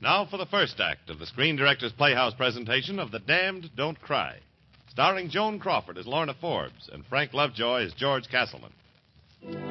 Now for the first act of the Screen Directors Playhouse presentation of The Damned Don't Cry, starring Joan Crawford as Lorna Forbes and Frank Lovejoy as George Castleman.